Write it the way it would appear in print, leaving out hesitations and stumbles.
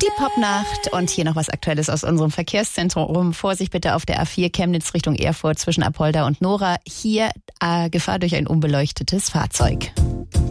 Die Popnacht und hier noch was Aktuelles aus unserem Verkehrszentrum. Vorsicht bitte auf der A4 Chemnitz Richtung Erfurt zwischen Apolda und Nora. Hier Gefahr durch ein unbeleuchtetes Fahrzeug.